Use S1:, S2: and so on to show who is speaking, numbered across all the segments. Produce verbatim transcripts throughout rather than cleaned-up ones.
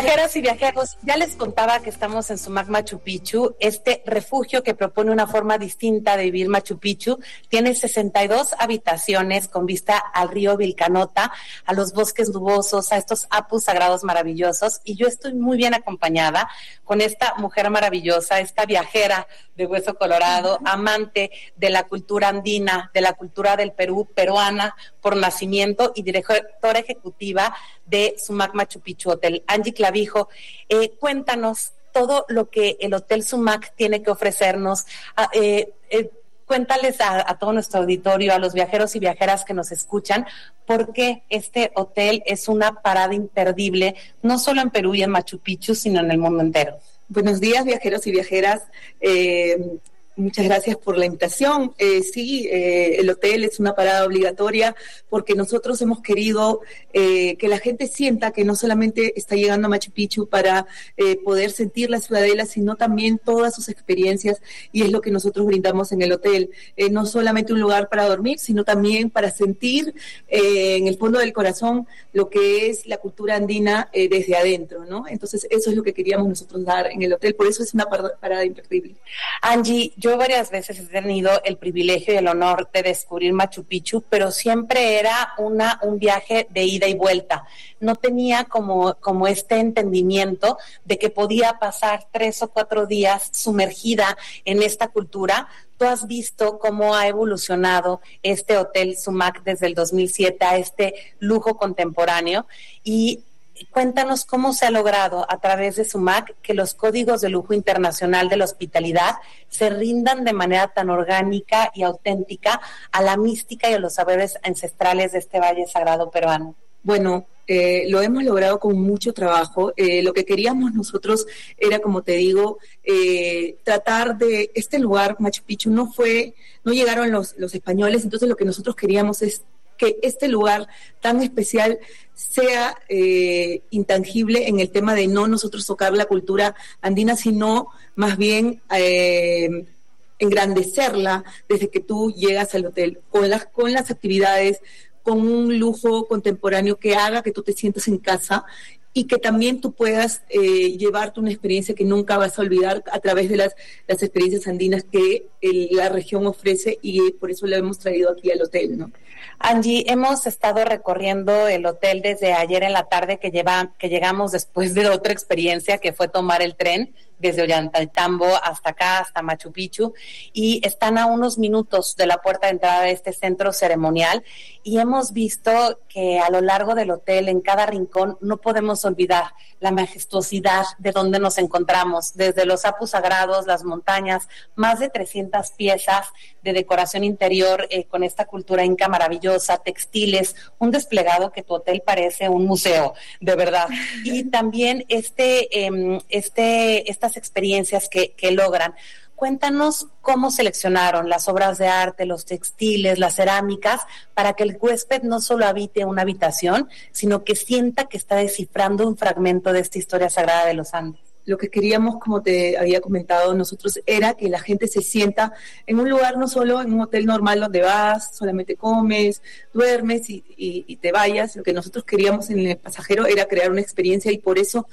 S1: Viajeras y viajeros, ya les contaba que estamos en Sumac Machu Picchu, este refugio que propone una forma distinta de vivir Machu Picchu. Tiene sesenta y dos habitaciones con vista al río Vilcanota, a los bosques nubosos, a estos apus sagrados maravillosos, y yo estoy muy bien acompañada con esta mujer maravillosa, esta viajera de hueso colorado, amante de la cultura andina, de la cultura del Perú, peruana por nacimiento y directora ejecutiva de Sumac Machu Picchu Hotel. Angie Clavijo, eh, cuéntanos todo lo que el Hotel Sumac tiene que ofrecernos. Eh, eh, cuéntales a, a todo nuestro auditorio, a los viajeros y viajeras que nos escuchan, por qué este hotel es una parada imperdible, no solo en Perú y en Machu Picchu, sino en el mundo entero.
S2: Buenos días, viajeros y viajeras. Eh, Muchas gracias por la invitación. Eh, sí, eh, el hotel es una parada obligatoria porque nosotros hemos querido eh, que la gente sienta que no solamente está llegando a Machu Picchu para eh, poder sentir la ciudadela, sino también todas sus experiencias, y es lo que nosotros brindamos en el hotel. Eh, no solamente un lugar para dormir, sino también para sentir eh, en el fondo del corazón lo que es la cultura andina eh, desde adentro, ¿no? Entonces eso es lo que queríamos nosotros dar en el hotel, por eso es una parada, parada imperdible.
S1: Angie, yo varias veces he tenido el privilegio y el honor de descubrir Machu Picchu, pero siempre era una un viaje de ida y vuelta. No tenía como, como este entendimiento de que podía pasar tres o cuatro días sumergida en esta cultura. Tú has visto cómo ha evolucionado este Hotel Sumac desde el dos mil siete a este lujo contemporáneo, y cuéntanos cómo se ha logrado a través de Sumac que los códigos de lujo internacional de la hospitalidad se rindan de manera tan orgánica y auténtica a la mística y a los saberes ancestrales de este valle sagrado peruano.
S2: Bueno, eh, lo hemos logrado con mucho trabajo. Eh, lo que queríamos nosotros era, como te digo, eh, tratar de este lugar, Machu Picchu, no fue, no llegaron los, los españoles, entonces lo que nosotros queríamos es que este lugar tan especial sea eh, intangible en el tema de no nosotros tocar la cultura andina, sino más bien eh, engrandecerla desde que tú llegas al hotel, con las, con las actividades, con un lujo contemporáneo que haga que tú te sientas en casa y que también tú puedas eh, llevarte una experiencia que nunca vas a olvidar a través de las, las experiencias andinas que el, la región ofrece, y por eso lo hemos traído aquí al hotel, ¿no?
S1: Angie, hemos estado recorriendo el hotel desde ayer en la tarde que, lleva, que llegamos después de otra experiencia que fue tomar el tren desde Ollantaytambo hasta acá, hasta Machu Picchu, y están a unos minutos de la puerta de entrada de este centro ceremonial, y hemos visto que a lo largo del hotel, en cada rincón, no podemos olvidar la majestuosidad de donde nos encontramos, desde los apus sagrados, las montañas, más de trescientas piezas de decoración interior eh, con esta cultura inca maravillosa, textiles, un desplegado que tu hotel parece un museo, de verdad, y también este, eh, este, estas experiencias que, que logran. Cuéntanos cómo seleccionaron las obras de arte, los textiles, las cerámicas, para que el huésped no solo habite una habitación, sino que sienta que está descifrando un fragmento de esta historia sagrada de los Andes.
S2: Lo que queríamos, como te había comentado nosotros, era que la gente se sienta en un lugar, no solo en un hotel normal donde vas, solamente comes, duermes y, y, y te vayas. Lo que nosotros queríamos en el pasajero era crear una experiencia, y por eso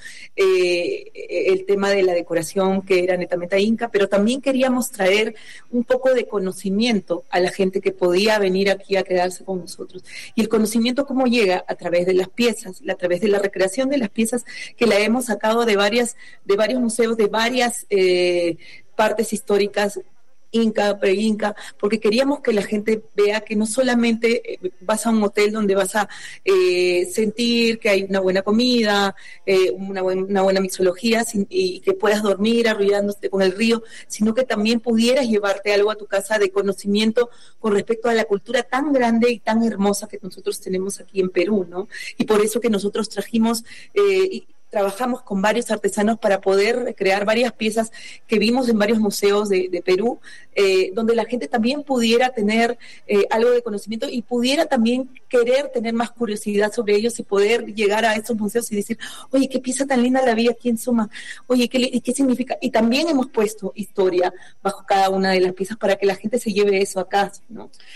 S2: eh, el tema de la decoración, que era netamente inca, pero también queríamos traer un poco de conocimiento a la gente que podía venir aquí a quedarse con nosotros. Y el conocimiento, ¿cómo llega? A través de las piezas, a través de la recreación de las piezas que la hemos sacado de varias de varios museos, de varias eh, partes históricas, inca, pre-inca, porque queríamos que la gente vea que no solamente eh, vas a un hotel donde vas a eh, sentir que hay una buena comida, eh, una, buen, una buena mixología, sin, y que puedas dormir arrullándote con el río, sino que también pudieras llevarte algo a tu casa de conocimiento con respecto a la cultura tan grande y tan hermosa que nosotros tenemos aquí en Perú, ¿no? Y por eso que nosotros trajimos eh, trabajamos con varios artesanos para poder crear varias piezas que vimos en varios museos de, de Perú, eh, donde la gente también pudiera tener eh, algo de conocimiento y pudiera también querer tener más curiosidad sobre ellos y poder llegar a estos museos y decir, oye, qué pieza tan linda la vi aquí en Suma, oye, ¿qué, qué significa? Y también hemos puesto historia bajo cada una de las piezas para que la gente se lleve eso a casa, ¿no?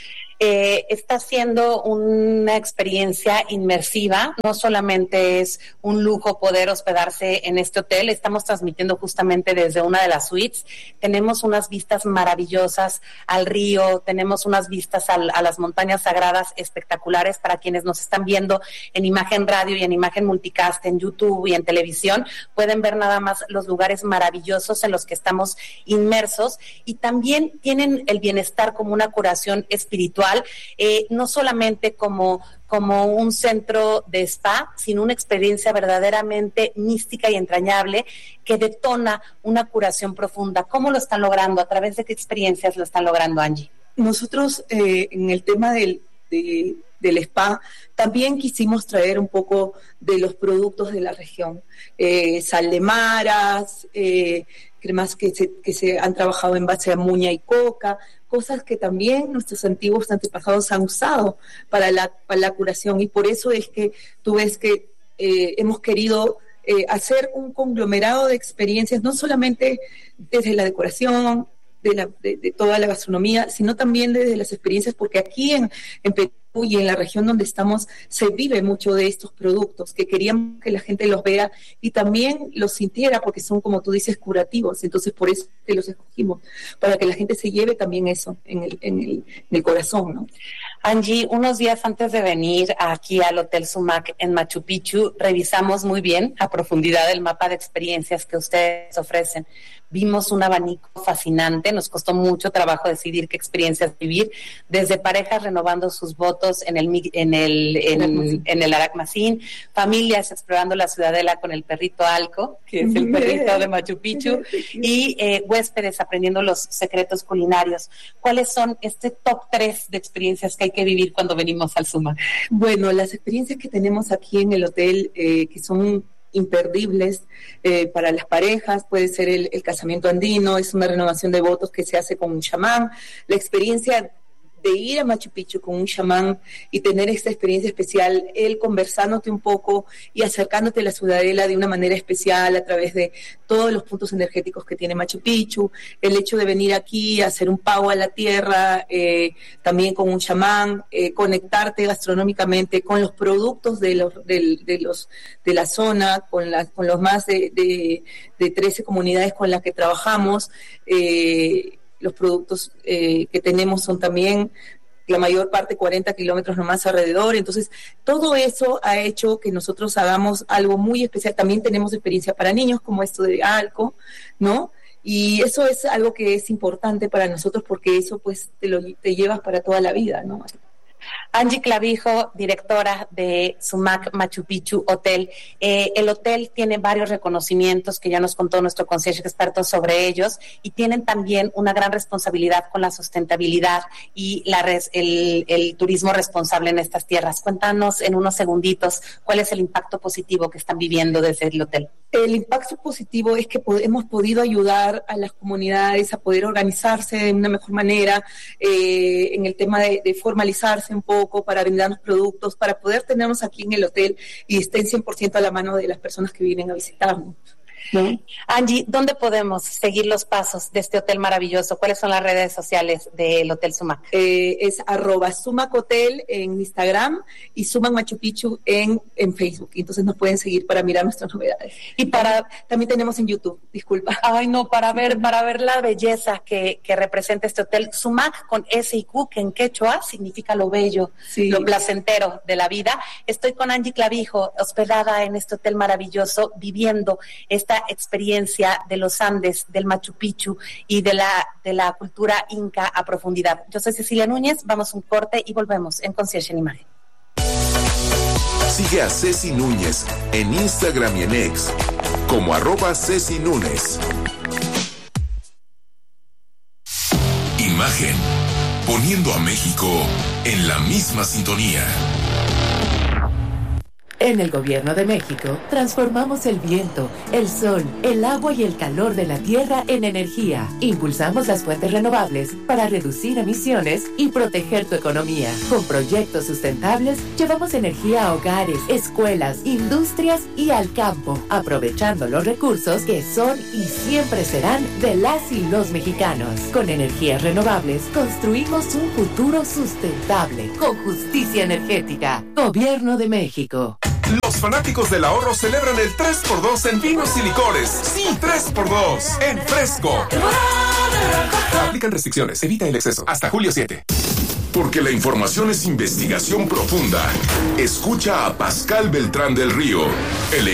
S1: Eh, está siendo una experiencia inmersiva, no solamente es un lujo poder hospedarse en este hotel, estamos transmitiendo justamente desde una de las suites, tenemos unas vistas maravillosas al río, tenemos unas vistas al, a las montañas sagradas espectaculares para quienes nos están viendo en imagen radio y en imagen multicast, en YouTube y en televisión, pueden ver nada más los lugares maravillosos en los que estamos inmersos y también tienen el bienestar como una curación espiritual, eh, no solamente como, como un centro de spa, sino una experiencia verdaderamente mística y entrañable que detona una curación profunda. ¿Cómo lo están logrando? ¿A través de qué experiencias lo están logrando, Angie?
S2: Nosotros eh, en el tema del, de, del spa también quisimos traer un poco de los productos de la región, eh, sal de maras, eh, cremas que se, que se han trabajado en base a muña y coca, cosas que también nuestros antiguos antepasados han usado para la, para la curación, y por eso es que tú ves que eh, hemos querido eh, hacer un conglomerado de experiencias, no solamente desde la decoración, de, la, de, de toda la gastronomía, sino también desde las experiencias, porque aquí en, en Perú y en la región donde estamos se vive mucho de estos productos, que queríamos que la gente los vea y también los sintiera, porque son, como tú dices, curativos. Entonces por eso que los escogimos, para que la gente se lleve también eso en el, en el, en el corazón, ¿no?
S1: Angie, unos días antes de venir aquí al Hotel Sumac en Machu Picchu, revisamos muy bien a profundidad el mapa de experiencias que ustedes ofrecen. Vimos un abanico fascinante, nos costó mucho trabajo decidir qué experiencias vivir, desde parejas renovando sus votos en el en el en, en el Aracmacín, familias explorando la ciudadela con el perrito Alco, que es el perrito de Machu Picchu, y eh, huéspedes aprendiendo los secretos culinarios. ¿Cuáles son este top tres de experiencias que hay que vivir cuando venimos al Sumac?
S2: Bueno, las experiencias que tenemos aquí en el hotel, eh, que son imperdibles eh, para las parejas, puede ser el, el casamiento andino, es una renovación de votos que se hace con un chamán, la experiencia de ir a Machu Picchu con un chamán y tener esta experiencia especial, él conversándote un poco y acercándote a la ciudadela de una manera especial a través de todos los puntos energéticos que tiene Machu Picchu, el hecho de venir aquí a hacer un pago a la tierra, eh, también con un chamán, eh, conectarte gastronómicamente con los productos de los de, de los de la zona, con las con los más de, de, de trece comunidades con las que trabajamos. eh, Los productos eh, que tenemos son también, la mayor parte, cuarenta kilómetros nomás alrededor. Entonces, todo eso ha hecho que nosotros hagamos algo muy especial. También tenemos experiencia para niños, como esto de Alco, ¿no? Y eso es algo que es importante para nosotros, porque eso pues te lo te llevas para toda la vida, ¿no?
S1: Angie Clavijo, directora de Sumac Machu Picchu Hotel. Eh, el hotel tiene varios reconocimientos que ya nos contó nuestro concierge experto sobre ellos, y tienen también una gran responsabilidad con la sustentabilidad y la res, el, el turismo responsable en estas tierras. Cuéntanos en unos segunditos cuál es el impacto positivo que están viviendo desde el hotel.
S2: El impacto positivo es que hemos podido ayudar a las comunidades a poder organizarse de una mejor manera, eh, en el tema de, de formalizarse un poco, para brindarnos productos, para poder tenernos aquí en el hotel y estén cien por ciento a la mano de las personas que vienen a visitarnos, ¿no?
S1: Angie, ¿dónde podemos seguir los pasos de este hotel maravilloso? ¿Cuáles son las redes sociales del Hotel Sumac?
S2: Eh, es arroba Sumac Hotel en Instagram y Sumac Machu Picchu en, en Facebook. Entonces nos pueden seguir para mirar nuestras novedades.
S1: Y para
S2: también tenemos en YouTube, disculpa.
S1: Ay, no, para ver, para ver la belleza que, que representa este hotel. Sumac con S y Q, que en quechua significa lo bello, sí, lo placentero de la vida. Estoy con Angie Clavijo, hospedada en este hotel maravilloso, viviendo esta experiencia de los Andes, del Machu Picchu y de la de la cultura inca a profundidad. Yo soy Cecilia Núñez, vamos a un corte y volvemos en Concierge en Imagen.
S3: Sigue a Ceci Núñez en Instagram y en X como arroba Ceci Núñez. Imagen, poniendo a México en la misma sintonía.
S4: En el Gobierno de México, transformamos el viento, el sol, el agua y el calor de la tierra en energía. Impulsamos las fuentes renovables para reducir emisiones y proteger tu economía. Con proyectos sustentables, llevamos energía a hogares, escuelas, industrias y al campo, aprovechando los recursos que son y siempre serán de las y los mexicanos. Con energías renovables, construimos un futuro sustentable, con justicia energética. Gobierno de México.
S5: Los fanáticos del ahorro celebran el tres por dos en vinos y licores. Sí, tres por dos en Fresco. Aplican restricciones, evita el exceso. Hasta julio siete.
S3: Porque la información es investigación profunda. Escucha a Pascal Beltrán del Río, el